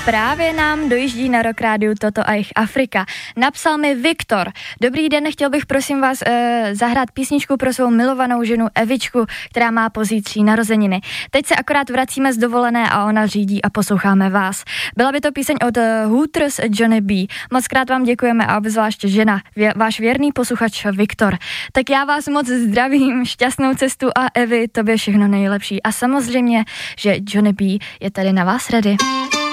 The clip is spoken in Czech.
Právě nám dojíždí na Rock Rádiu Toto a jich Afrika. Napsal mi Viktor. Dobrý den, chtěl bych prosím vás zahrát písničku pro svou milovanou ženu Evičku, která má pozítří narozeniny. Teď se akorát vracíme z dovolené a ona řídí a posloucháme vás. Byla by to píseň od Hooters Johnny B. Moc krát vám děkujeme a obzvláště žena, váš věrný posluchač Viktor. Tak já vás moc zdravím, šťastnou cestu a Evi, tobě všechno nejlepší. A samozřejmě, že Johnny B je tady na vás ready.